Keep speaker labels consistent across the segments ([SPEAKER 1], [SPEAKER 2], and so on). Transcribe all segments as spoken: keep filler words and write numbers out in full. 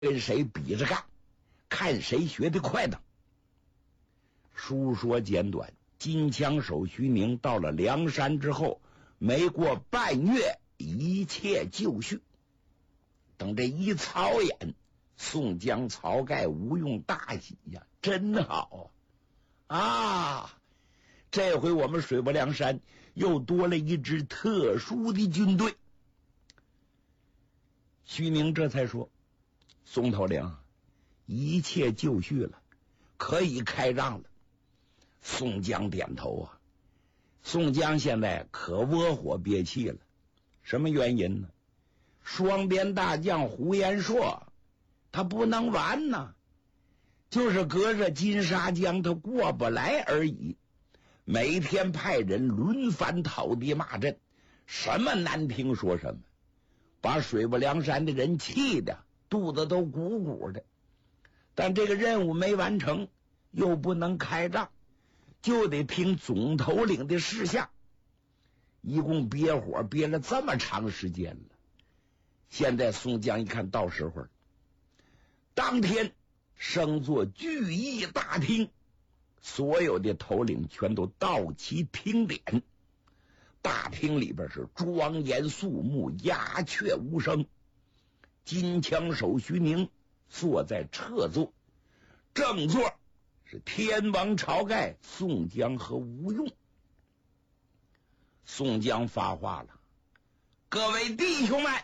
[SPEAKER 1] 跟谁比着干，看谁学得快等。书说简短，金枪手徐宁到了梁山之后，没过半月，一切就绪。等这一操演，宋江、晁盖、吴用大喜呀，真好啊！啊，这回我们水泊梁山又多了一支特殊的军队。徐宁这才说：“宋头领，一切就绪了，可以开仗了。”宋江点头啊。宋江现在可窝火憋气了，什么原因呢？双边大将胡延硕他不能完呐，就是隔着金沙江他过不来而已。每天派人轮番讨敌骂阵，什么难听说什么，把水泊梁山的人气的肚子都鼓鼓的。但这个任务没完成，又不能开仗，就得听总头领的事下。一共憋火憋了这么长时间了，现在宋江一看到时候了。当天升座聚义大厅，所有的头领全都到齐听点。大厅里边是庄严肃穆，鸦雀无声。金枪手徐宁坐在侧座，正座是天王晁盖、宋江和吴用。宋江发话了：“各位弟兄们，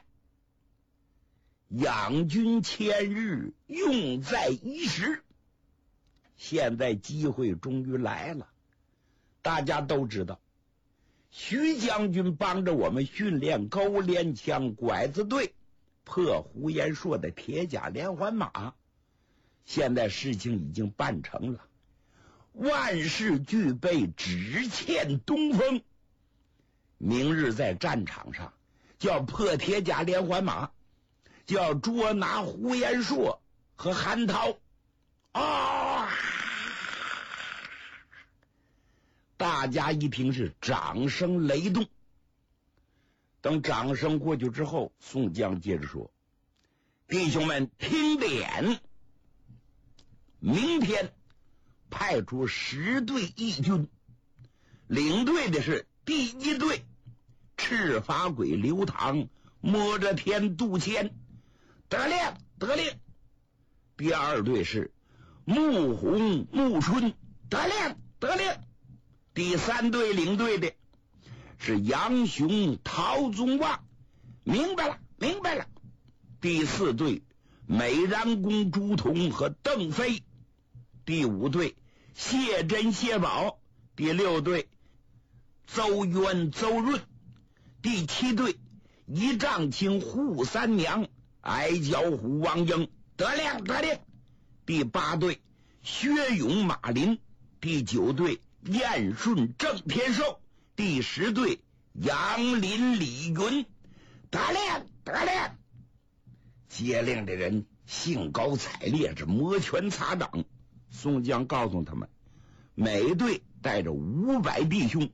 [SPEAKER 1] 养军千日，用在一时。现在机会终于来了。大家都知道，徐将军帮着我们训练勾连枪拐子队，破胡延硕的铁甲连环马。现在事情已经办成了，万事俱备，只欠东风。明日在战场上就要破铁甲连环马，就要捉拿胡延硕和韩涛。啊！大家一听是掌声雷动。等掌声过去之后，宋江接着说：“弟兄们听点，明天派出十队义军，领队的是第一队赤发鬼刘唐、摸着天杜迁，得令得令。第二队是穆弘、穆春，得令得令。第三队领队的是杨雄、陶宗旺，明白了明白了。第四队美髯公朱仝和邓飞，第五队谢珍、谢宝，第六队邹渊、邹润，第七队一丈青、扈三娘、矮脚虎王英，得令得令。第八队薛勇、马林，第九队燕顺、郑天寿，第十队杨林、李云，得令得令。接令的人兴高采烈，是摩拳擦掌。宋江告诉他们，每队带着五百弟兄，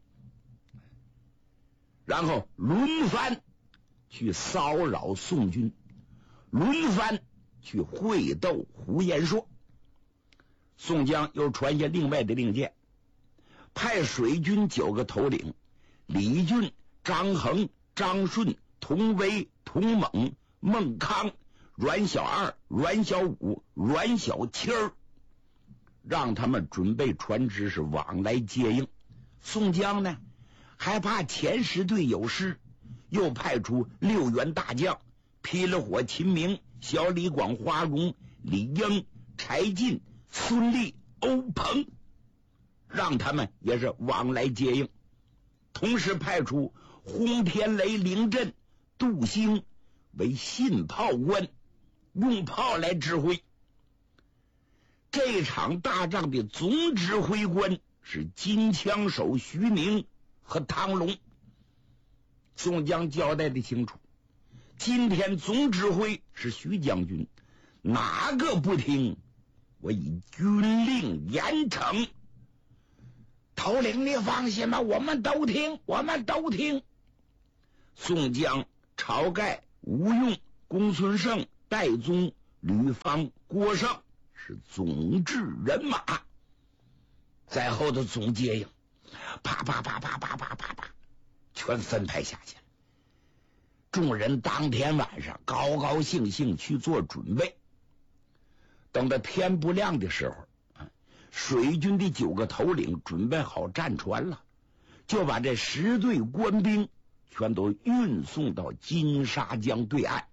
[SPEAKER 1] 然后轮番去骚扰宋军，轮番去会斗胡延硕。宋江又传下另外的令箭，派水军九个头领，李俊、张衡、张顺、童威、童猛、孟康、阮小二、阮小五、阮小七儿，让他们准备船只是往来接应。宋江呢，还怕前十队有失，又派出六员大将霹雳火秦明、小李广、花荣、李应、柴进、孙立、欧鹏，让他们也是往来接应。同时派出轰天雷、凌震、杜兴为信炮官，用炮来指挥。这场大仗的总指挥官是金枪手徐宁和汤龙。宋江交代的清楚，今天总指挥是徐将军，哪个不听，我以军令严惩。头领你放心吧，我们都听我们都听。宋江、晁盖、吴用、公孙胜、戴宗、 吕方、郭盛是总制人马，在后头总接应，啪啪啪啪啪啪啪啪，全分派下去了。众人当天晚上高高兴兴去做准备。等到天不亮的时候，水军的九个头领准备好战船了，就把这十队官兵全都运送到金沙江对岸。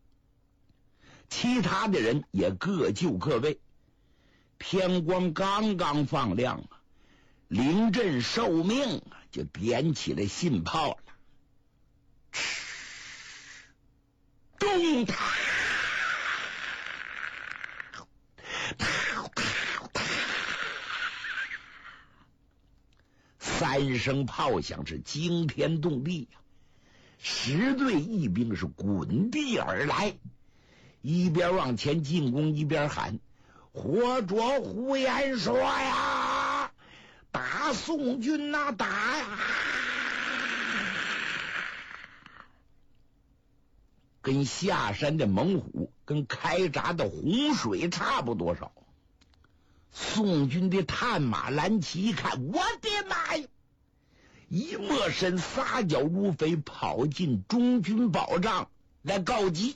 [SPEAKER 1] 其他的人也各就各位。天光刚刚放亮啊，临阵受命啊，就点起了信炮了。咚塔，三声炮响是惊天动地呀、啊！十队义兵是滚地而来，一边往前进攻，一边喊：“活捉呼延灼呀！打宋军呐、啊，打呀！”跟下山的猛虎，跟开闸的洪水差不多少。宋军的探马蓝旗一看，我的妈呀！一抹身撒脚如飞，跑进中军保障来告急。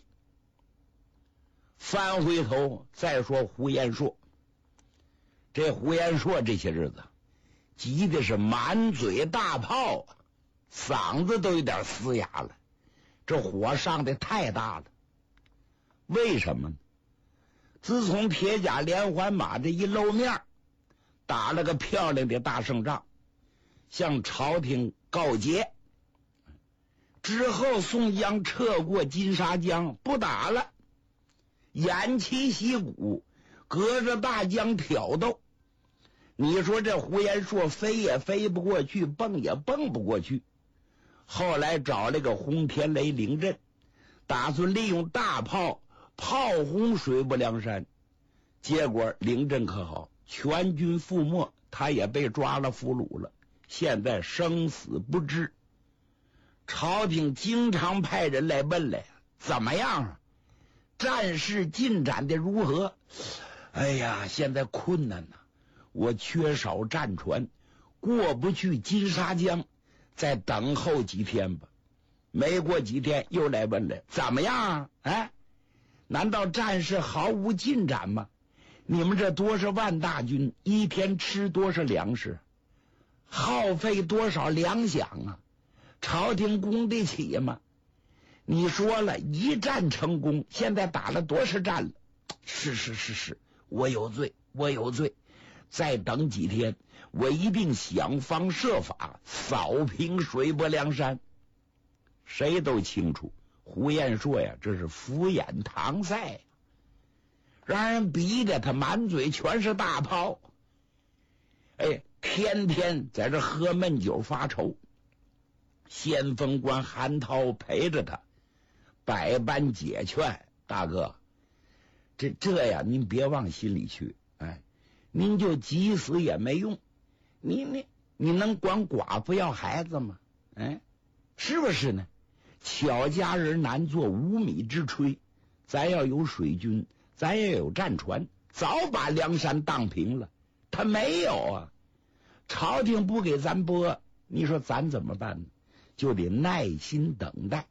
[SPEAKER 1] 翻回头再说呼延灼，这呼延灼这些日子急的是满嘴大泡，嗓子都有点嘶哑了。这火上的太大了，为什么呢？自从铁甲连环马这一露面，打了个漂亮的大胜仗，向朝廷告捷之后，宋江撤过金沙江，不打了，偃旗息鼓，隔着大江挑逗。你说这呼延灼飞也飞不过去，蹦也蹦不过去。后来找了个轰天雷领阵，打算利用大炮炮轰水泊梁山，结果领阵可好，全军覆没，他也被抓了俘虏了，现在生死不知。朝廷经常派人来问来，怎么样啊？战事进展的如何？哎呀，现在困难呐、啊，我缺少战船，过不去金沙江，再等候几天吧。没过几天又来问来，怎么样啊？哎，难道战事毫无进展吗？你们这多少万大军，一天吃多少粮食，耗费多少粮饷啊？朝廷供得起吗？你说了一战成功，现在打了多少战了？是是是是，我有罪，我有罪。再等几天，我一定想方设法扫平水泊梁山。谁都清楚，呼延灼呀，这是敷衍搪塞，让人逼得他满嘴全是大炮。哎，天天在这喝闷酒发愁。先锋官韩涛陪着他，百般解劝：“大哥，这这呀，您别往心里去，哎。您就急死也没用，你你你能管寡妇要孩子吗？哎，是不是呢？巧家人难做无米之炊，咱要有水军，咱也有战船，早把梁山荡平了。他没有啊，朝廷不给咱拨，你说咱怎么办呢？就得耐心等待。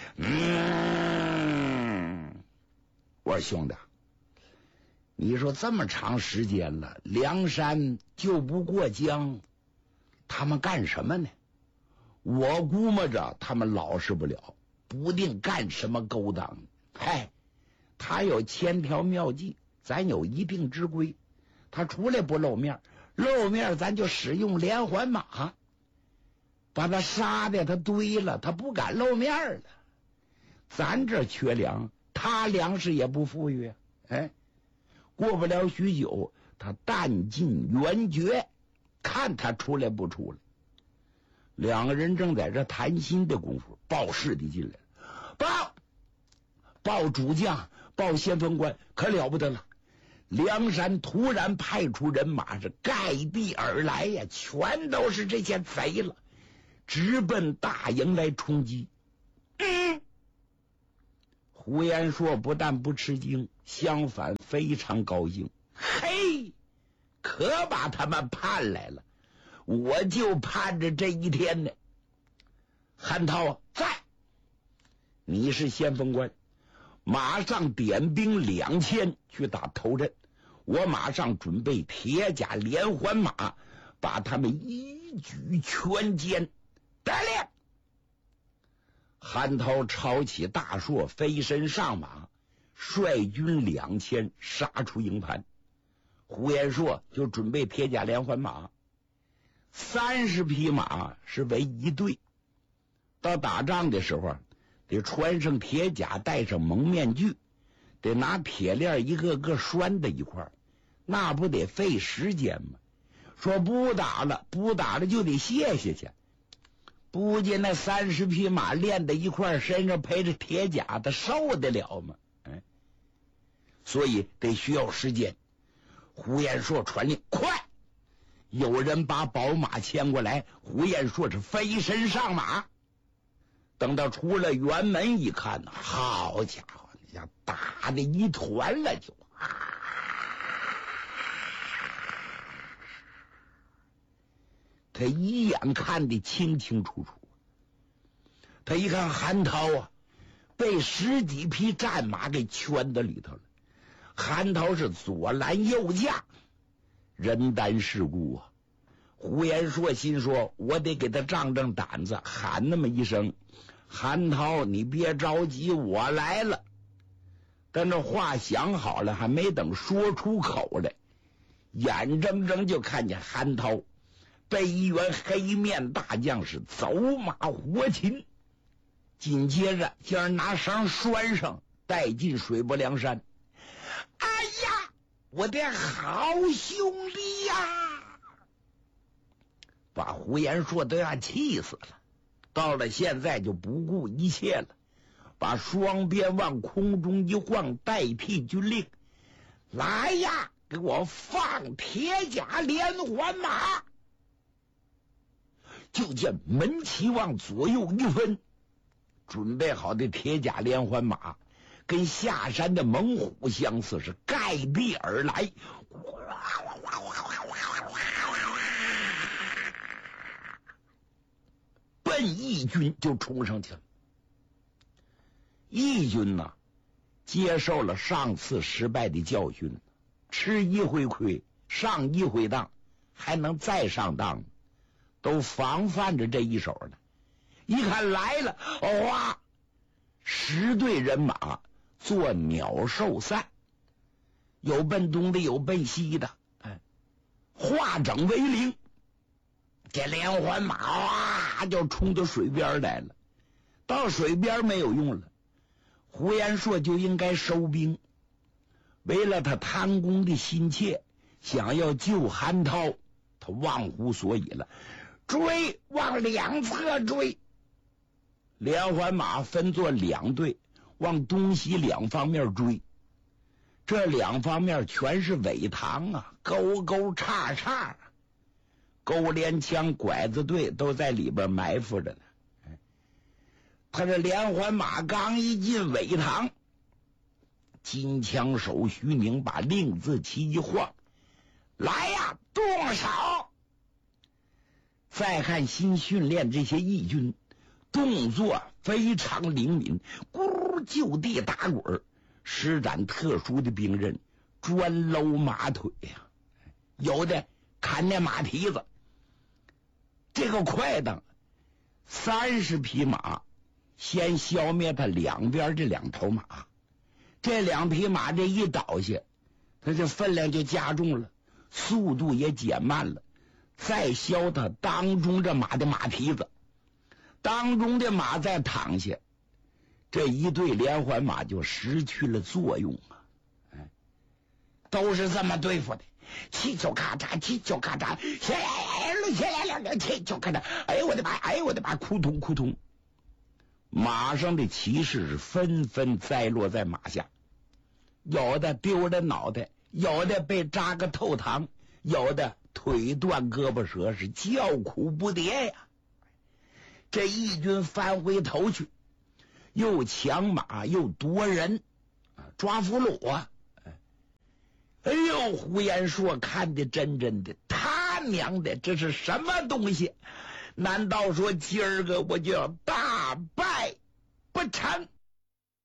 [SPEAKER 1] 嗯，我说兄弟，你说这么长时间了，梁山就不过江，他们干什么呢？我估摸着他们老实不了，不定干什么勾当。嗨，他有千条妙计，咱有一定之规。他出来不露面，露面咱就使用连环马，把他杀的他堆了，他不敢露面了。咱这缺粮，他粮食也不富裕。哎，过不了许久，他弹尽援绝，看他出来不出来。两个人正在这谈心的功夫，报事的进来了，报报主将，报先锋官，可了不得了！梁山突然派出人马，是盖地而来呀，全都是这些贼了，直奔大营来冲击。嗯， 胡延硕不但不吃惊，相反非常高兴。嘿，可把他们盼来了，我就盼着这一天呢。韩涛啊，在，你是先锋官，马上点兵两千去打头阵，我马上准备铁甲连环马，把他们一举全歼。得令。韩涛抄起大槊，飞身上马，率军两千杀出营盘。胡延硕就准备铁甲连环马，三十匹马是为一队。到打仗的时候，得穿上铁甲，戴上蒙面具，得拿铁链一个个拴在一块儿，那不得费时间吗？说不打了，不打了就得歇歇去。不见那三十匹马练在一块儿，身上陪着铁甲，他受得了吗？哎，所以得需要时间。胡延硕传令，快！有人把宝马牵过来，胡延硕是飞身上马。等到出了辕门一看，好家伙，像打的一团了就啊！他一眼看得清清楚楚。他一看韩涛啊，被十几匹战马给圈到里头了。韩涛是左拦右架，人单势孤啊。胡延硕心说，我得给他仗仗胆子，喊那么一声，韩涛你别着急，我来了。但这话想好了，还没等说出口来，眼睁睁就看见韩涛被一员黑面大将是走马活擒，紧接着竟然拿绳拴上，带进水泊梁山。哎呀，我的好兄弟呀！把胡延硕都要气死了。到了现在就不顾一切了，把双鞭往空中一晃，代替军令。来呀，给我放铁甲连环马！就见门旗往左右一分，准备好的铁甲连环马跟下山的猛虎相似，是盖地而来，奔义军就冲上去了。义军呢，接受了上次失败的教训，吃一回亏，上一回当，还能再上当，都防范着这一手呢。一看来了，哇！十队人马做鸟兽散，有奔东的，有奔西的，哎，化整为零。这连环马哇就冲到水边来了。到水边没有用了，胡延硕就应该收兵。为了他贪功的心切，想要救韩涛，他忘乎所以了，追，往两侧追。连环马分作两队，往东西两方面追。这两方面全是苇塘啊，沟沟叉叉，勾连枪拐子队都在里边埋伏着呢。他这连环马刚一进苇塘，金枪手徐宁把令字旗一晃，来呀，动手！再看新训练这些义军，动作非常灵敏，咕就地打滚，施展特殊的兵刃，专搂马腿呀、啊，有的砍那马蹄子。这个快当，三十匹马先消灭他两边这两头马，这两匹马这一倒下，他这分量就加重了，速度也减慢了，再削他当中这马的马蹄子，当中的马再躺下，这一队连环马就失去了作用啊！哎，都是这么对付的，气球咔嚓，气球咔嚓，起来了，起来了，气球咔嚓，哎呦我的妈，哎呦我的妈，扑通扑通，马上的骑士是纷纷栽落在马下，有的丢了脑袋，有的被扎个透膛，有的腿断胳膊折，是叫苦不迭呀。这义军翻回头去， 又抢马又夺人，抓俘虏啊！哎呦，胡延硕看的真真的，他娘的，这是什么东西？难道说今儿个我就要大败不成？